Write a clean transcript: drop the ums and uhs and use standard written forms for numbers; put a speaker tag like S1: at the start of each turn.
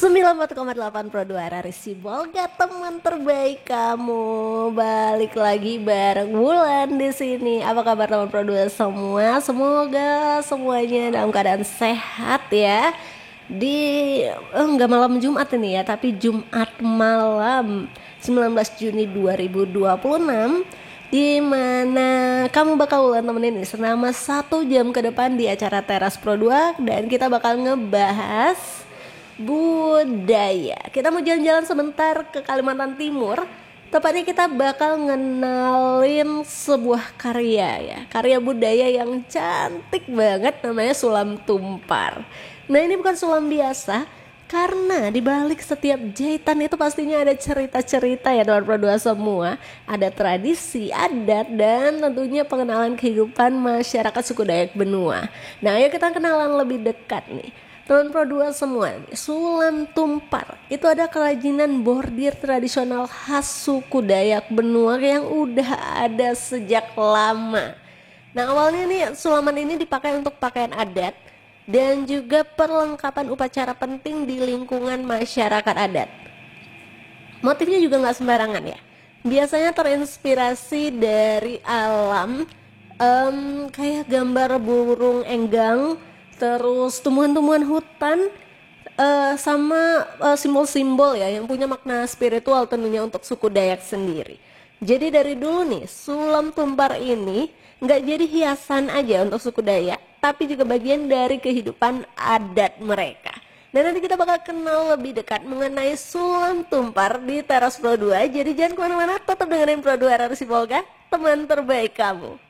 S1: 94,8 Pro 2 RRI Sibolga, teman terbaik kamu. Balik lagi bareng Wulan di sini. Apa kabar teman Pro 2 semua? Semoga semuanya dalam keadaan sehat ya. Di enggak malam Jumat ini ya, tapi Jumat malam 19 Juni 2026, di mana kamu bakal Wulan temenin selama 1 jam ke depan di acara Teras Pro 2, dan kita bakal ngebahas budaya. Kita mau jalan-jalan sebentar ke Kalimantan Timur. Tepatnya kita bakal ngenalin sebuah karya ya, karya budaya yang cantik banget, namanya Sulam Tumpar. Nah, ini bukan sulam biasa, karena di balik setiap jahitan itu pastinya ada cerita-cerita ya teman Pro 2 semua. Ada tradisi, adat, dan tentunya pengenalan kehidupan masyarakat suku Dayak Benua. Nah, ayo kita kenalan lebih dekat nih teman Pro 2 semua. Sulam Tumpar itu ada kerajinan bordir tradisional khas suku Dayak Benua yang udah ada sejak lama. Nah, awalnya nih sulaman ini dipakai untuk pakaian adat dan juga perlengkapan upacara penting di lingkungan masyarakat adat. Motifnya juga nggak sembarangan ya. Biasanya terinspirasi dari alam, kayak gambar burung enggang, terus tumbuhan-tumbuhan hutan, sama simbol-simbol ya yang punya makna spiritual tentunya untuk suku Dayak sendiri. Jadi dari dulu nih Sulam Tumpar ini nggak jadi hiasan aja untuk suku Dayak, tapi juga bagian dari kehidupan adat mereka. Dan nanti kita bakal kenal lebih dekat mengenai Sulam Tumpar di Teras Pro 2. Jadi jangan kemana-mana, tetap dengerin Pro 2 RRI Sibolga, teman terbaik kamu.